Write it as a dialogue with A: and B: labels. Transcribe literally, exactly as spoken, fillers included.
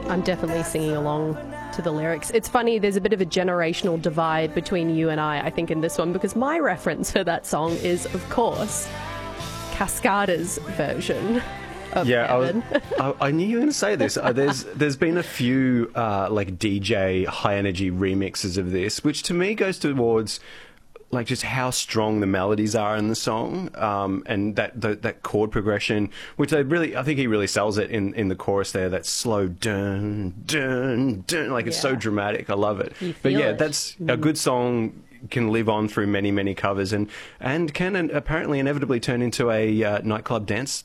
A: I'm definitely singing along to the lyrics. It's funny, there's a bit of a generational divide between you and I, I think, in this one, because my reference for that song is, of course, Cascada's version of
B: yeah,
A: Heaven.
B: I, was, I, I knew you were going to say this. Uh, there's there's been a few uh, like D J high energy remixes of this, which to me goes towards like just how strong the melodies are in the song, um, and that the, that chord progression, which they really, I think he really sells it in, in the chorus there. That slow dun dun dun, like it's
A: Yeah.
B: so dramatic. I love it.
A: You
B: But
A: feel
B: yeah,
A: it.
B: that's
A: Mm.
B: a good song. Can live on through many, many covers, and and can apparently inevitably turn into a uh, nightclub dance